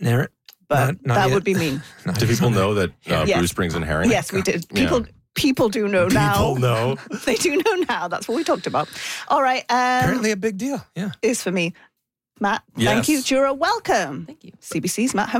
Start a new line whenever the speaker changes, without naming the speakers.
near it.
But
Not
that
yet.
would be mean.
Do people know that
Yes.
Bruce brings in herring?
Yes, we did. People do know now.
People know.
They do know now. That's what we talked about. All right.
Apparently a big deal. Yeah.
Is for me. Matt,
Yes.
thank you. Jura, welcome.
Thank you.
CBC's Matt